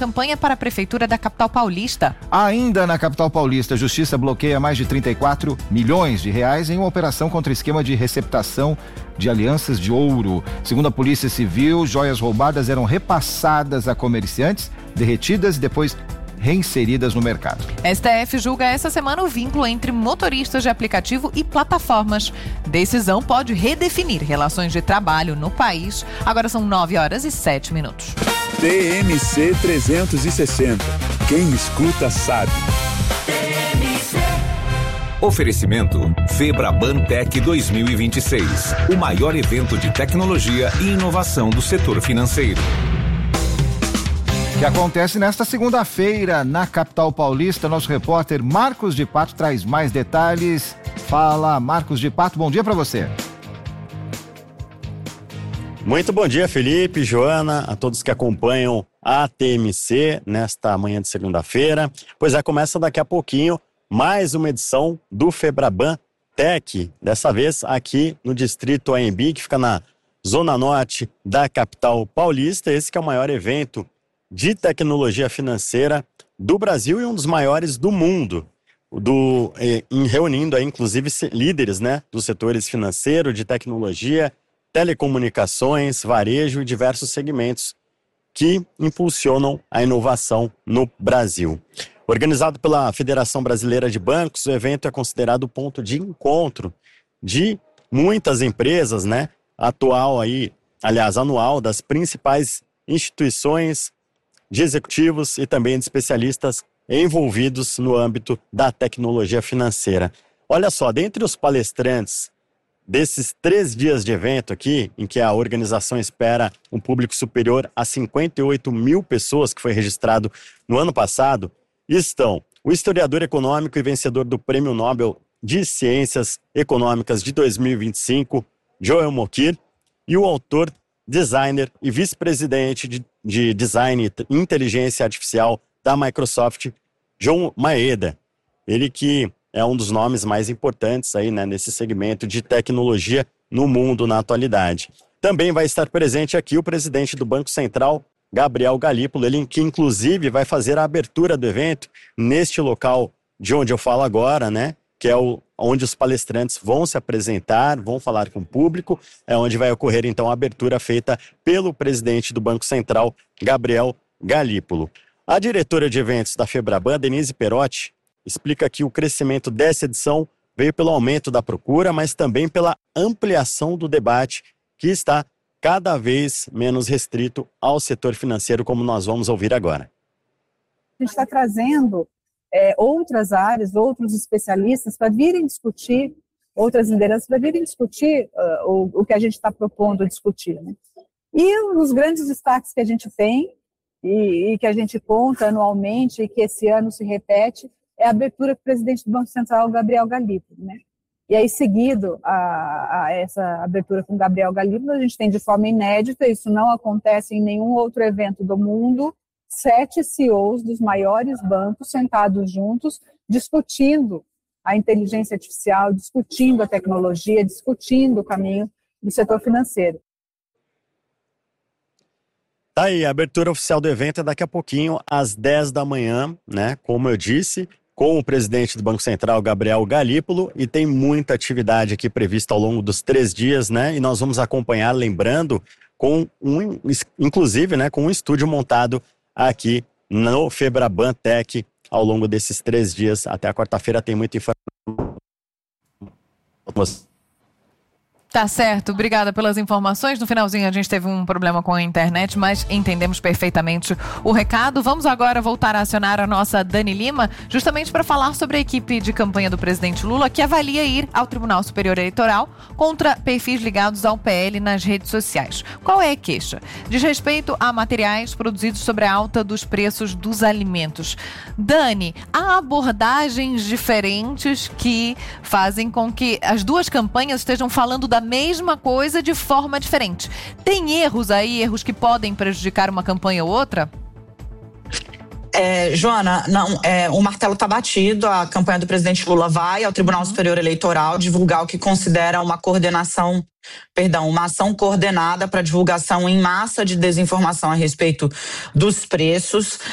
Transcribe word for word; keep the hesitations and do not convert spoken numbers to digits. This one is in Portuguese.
campanha para a Prefeitura da capital paulista. Ainda na capital paulista, a Justiça bloqueia mais de trinta e quatro milhões de reais em uma operação contra esquema de receptação de alianças de ouro. Segundo a Polícia Civil, joias roubadas eram repassadas a comerciantes, derretidas e depois reinseridas no mercado. S T F julga essa semana o vínculo entre motoristas de aplicativo e plataformas. Decisão pode redefinir relações de trabalho no país. Agora são nove horas e sete minutos. T M C trezentos e sessenta. Quem escuta sabe. Oferecimento Febraban Tech dois mil e vinte e seis. O maior evento de tecnologia e inovação do setor financeiro. Que acontece nesta segunda-feira na capital paulista. Nosso repórter Marcos de Pato traz mais detalhes. Fala, Marcos de Pato, bom dia para você. Muito bom dia, Felipe, Joana, a todos que acompanham a T M C nesta manhã de segunda-feira. Pois é, começa daqui a pouquinho mais uma edição do Febraban Tech, dessa vez aqui no distrito A M B, que fica na zona norte da capital paulista. Esse que é o maior evento de tecnologia financeira do Brasil e um dos maiores do mundo, do, em, reunindo aí, inclusive líderes, né, dos setores financeiro, de tecnologia, telecomunicações, varejo e diversos segmentos que impulsionam a inovação no Brasil. Organizado pela Federação Brasileira de Bancos, o evento é considerado ponto de encontro de muitas empresas, né, atual aí, aliás, anual, das principais instituições de executivos e também de especialistas envolvidos no âmbito da tecnologia financeira. Olha só, dentre os palestrantes desses três dias de evento aqui, em que a organização espera um público superior a cinquenta e oito mil pessoas, que foi registrado no ano passado, estão o historiador econômico e vencedor do Prêmio Nobel de Ciências Econômicas de dois mil e vinte e cinco, Joel Mokyr, e o autor, designer e vice-presidente de, de Design e Inteligência Artificial da Microsoft, John Maeda. Ele que é um dos nomes mais importantes aí, né, nesse segmento de tecnologia no mundo na atualidade. Também vai estar presente aqui o presidente do Banco Central, Gabriel Galípolo, ele que inclusive vai fazer a abertura do evento neste local de onde eu falo agora, né, que é o, onde os palestrantes vão se apresentar, vão falar com o público, é onde vai ocorrer então a abertura feita pelo presidente do Banco Central, Gabriel Galípolo. A diretora de eventos da Febraban, Denise Perotti, explica que o crescimento dessa edição veio pelo aumento da procura, mas também pela ampliação do debate que está cada vez menos restrito ao setor financeiro, como nós vamos ouvir agora. A gente está trazendo É, outras áreas, outros especialistas para virem discutir, outras lideranças para virem discutir uh, o, o que a gente está propondo discutir, né? E um dos grandes destaques que a gente tem e, e que a gente conta anualmente e que esse ano se repete é a abertura do presidente do Banco Central, Gabriel Galípolo, né? E aí, seguido a, a essa abertura com Gabriel Galípolo, a gente tem de forma inédita, isso não acontece em nenhum outro evento do mundo, sete C E Os dos maiores bancos sentados juntos, discutindo a inteligência artificial, discutindo a tecnologia, discutindo o caminho do setor financeiro. Tá aí, a abertura oficial do evento é daqui a pouquinho, às dez da manhã, né? Como eu disse, com o presidente do Banco Central, Gabriel Galípolo, e tem muita atividade aqui prevista ao longo dos três dias, né? E nós vamos acompanhar, lembrando, com um, inclusive, né, com um estúdio montado aqui no Febraban Tech ao longo desses três dias. Até a quarta-feira tem muita informação. Tá certo, obrigada pelas informações. No finalzinho a gente teve um problema com a internet, mas entendemos perfeitamente o recado. Vamos agora voltar a acionar a nossa Dani Lima, justamente para falar sobre a equipe de campanha do presidente Lula, que avalia ir ao Tribunal Superior Eleitoral contra perfis ligados ao P L nas redes sociais. Qual é a queixa? Diz respeito a materiais produzidos sobre a alta dos preços dos alimentos. Dani, há abordagens diferentes que fazem com que as duas campanhas estejam falando da mesma coisa de forma diferente. Tem erros aí, erros que podem prejudicar uma campanha ou outra? É, Joana, não, é, o martelo está batido, a campanha do presidente Lula vai ao Tribunal Superior Eleitoral divulgar o que considera uma coordenação, perdão, uma ação coordenada para divulgação em massa de desinformação a respeito dos preços.